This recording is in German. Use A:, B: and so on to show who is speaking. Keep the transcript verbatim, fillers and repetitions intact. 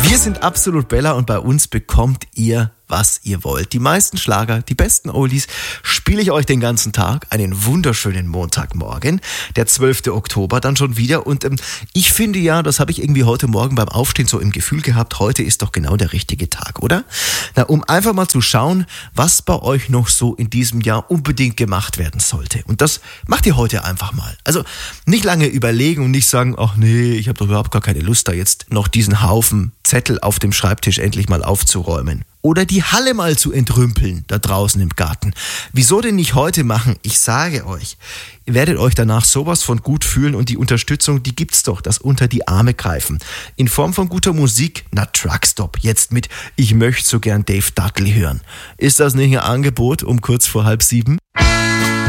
A: Wir sind Absolut Bella und bei uns bekommt ihr, was ihr wollt. Die meisten Schlager, die besten Oldies spiele ich euch den ganzen Tag. Einen wunderschönen Montagmorgen, der zwölfte Oktober dann schon wieder. Und ähm, ich finde ja, das habe ich irgendwie heute Morgen beim Aufstehen so im Gefühl gehabt, heute ist doch genau der richtige Tag, oder? Na, um einfach mal zu schauen, was bei euch noch so in diesem Jahr unbedingt gemacht werden sollte. Und das macht ihr heute einfach mal. Also nicht lange überlegen und nicht sagen, ach nee, ich habe doch überhaupt gar keine Lust, da jetzt noch diesen Haufen Zettel auf dem Schreibtisch endlich mal aufzuräumen. Oder die Halle mal zu entrümpeln, da draußen im Garten. Wieso denn nicht heute machen? Ich sage euch, ihr werdet euch danach sowas von gut fühlen und die Unterstützung, die gibt's doch, das unter die Arme greifen. In Form von guter Musik, na Truckstop, jetzt mit Ich möchte so gern Dave Dudley hören. Ist das nicht ein Angebot um kurz vor halb sieben?